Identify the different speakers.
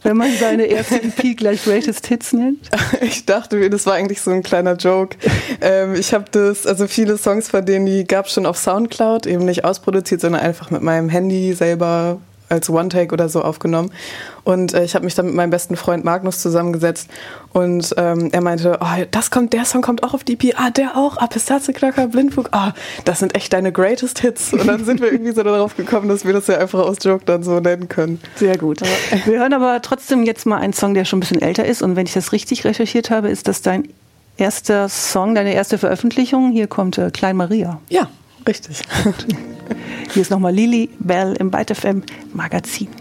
Speaker 1: wenn man seine erste EP gleich Greatest Hits nennt?
Speaker 2: Ich dachte mir, das war eigentlich so ein kleiner Joke. Ich habe viele Songs von denen, die gab es schon auf Soundcloud, eben nicht ausproduziert, sondern einfach mit meinem Handy selber als One-Take oder so aufgenommen. Und ich habe mich dann mit meinem besten Freund Magnus zusammengesetzt und er meinte, der Song kommt auch auf die EP, der auch, Pistazienknacker, Blindflug, das sind echt deine Greatest Hits. Und dann sind wir irgendwie so darauf gekommen, dass wir das ja einfach aus Joke dann so nennen können.
Speaker 1: Sehr gut. Wir hören aber trotzdem jetzt mal einen Song, der schon ein bisschen älter ist, und wenn ich das richtig recherchiert habe, ist das dein erster Song, deine erste Veröffentlichung. Hier kommt Klein Maria.
Speaker 2: Ja, richtig.
Speaker 1: Hier ist nochmal Lili Bell im Byte FM Magazin.